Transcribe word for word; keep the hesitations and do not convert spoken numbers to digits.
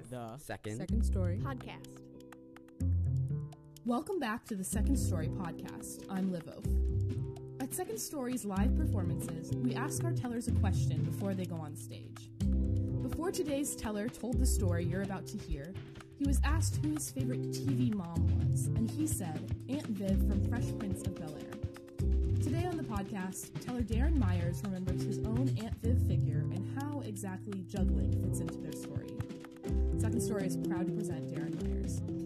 is The Second. Second Story podcast. Welcome back to the Second Story podcast. I'm Liv Oaf. At Second Story's live performances, we ask our tellers a question before they go on stage. Before today's teller told the story you're about to hear, he was asked who his favorite T V mom was, and he said Aunt Viv from Fresh Prince of Bel-Air. Today on the podcast, teller Darren Myers remembers his own Aunt Viv figure and how exactly juggling fits into their story. Second Story is proud to present Darren Myers.